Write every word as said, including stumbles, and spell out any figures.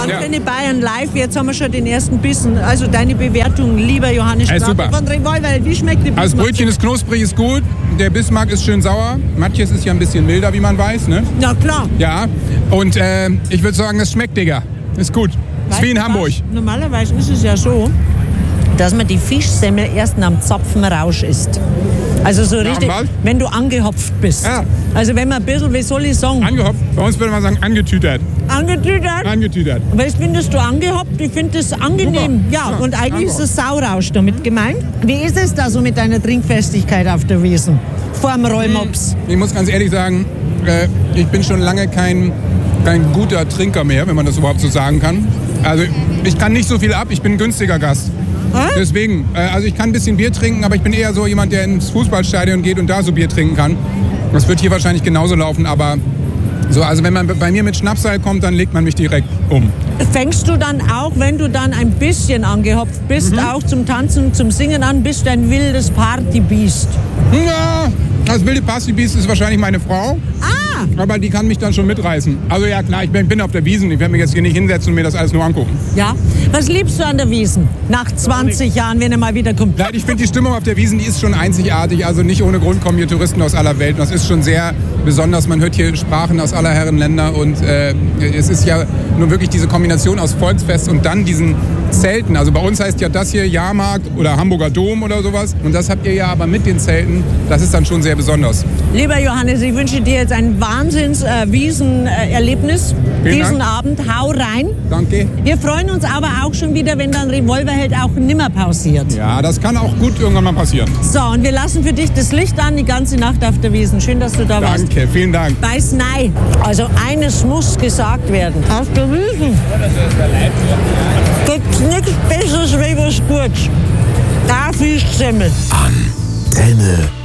Antenne ja. Bayern live, jetzt haben wir schon den ersten Bissen. Also deine Bewertung, lieber Johannes hey, Strater von Revolverheld, wie schmeckt die Bismarck? Also das Brötchen ist knusprig, ist gut. Der Bismarck ist schön sauer. Matjes ist ja ein bisschen milder, wie man weiß, ne? Ja, klar. Ja, und äh, ich würde sagen, das schmeckt, Digga. Ist gut. Ist wie in Hamburg. Was? Normalerweise ist es ja so, dass man die Fischsemmel erst am Zapfenrausch isst. Also so richtig, ja, wenn du angehopft bist. Ja. Also wenn man ein bisschen, wie soll ich sagen? Angehopft? Bei uns würde man sagen angetütert. Angetütert? Angetütert. Was findest du angehopft? Ich finde das angenehm. Ja, ja, und eigentlich ist es Saurausch damit gemeint. Wie ist es da so mit deiner Trinkfestigkeit auf der Wiesn? Vorm Rollmops? Ich muss ganz ehrlich sagen, äh, ich bin schon lange kein, kein guter Trinker mehr, wenn man das überhaupt so sagen kann. Also ich kann nicht so viel ab, ich bin ein günstiger Gast. Deswegen, äh, also ich kann ein bisschen Bier trinken, aber ich bin eher so jemand, der ins Fußballstadion geht und da so Bier trinken kann. Das wird hier wahrscheinlich genauso laufen, aber so, also wenn man bei mir mit Schnapsal kommt, dann legt man mich direkt um. Fängst du dann auch, wenn du dann ein bisschen angehopft bist, mhm. auch zum Tanzen, zum Singen an, bist du ein wildes Partybiest? Ja, das wilde Partybiest ist wahrscheinlich meine Frau. Ah! Aber die kann mich dann schon mitreißen. Also ja klar, ich bin, bin auf der Wiesn, ich werde mich jetzt hier nicht hinsetzen und mir das alles nur angucken. Ja, was liebst du an der Wiesn? Nach zwanzig Jahren, wenn er mal wieder kommt. Nein, ich finde die Stimmung auf der Wiesn, die ist schon einzigartig. Also nicht ohne Grund kommen hier Touristen aus aller Welt. Das ist schon sehr besonders. Man hört hier Sprachen aus aller Herren Länder. Und äh, es ist ja nur wirklich diese Kombination aus Volksfest und dann diesen Zelten. Also bei uns heißt ja das hier Jahrmarkt oder Hamburger Dom oder sowas. Und das habt ihr ja aber mit den Zelten. Das ist dann schon sehr besonders. Lieber Johannes, ich wünsche dir jetzt ein Wahnsinns-Wiesen-Erlebnis. Äh, diesen Dank. Abend. Hau rein. Danke. Wir freuen uns aber auch schon wieder, wenn dann Revolverheld auch nimmer pausiert. Ja, das kann auch gut irgendwann mal passieren. So, und wir lassen für dich das Licht an die ganze Nacht auf der Wiesn. Schön, dass du da Danke, warst. Danke, vielen Dank. Beiß nein. Also eines muss gesagt werden. Auf der Wiesn gibt's nichts Besseres wie was Gutes. Da Fischsemmel. Antenne.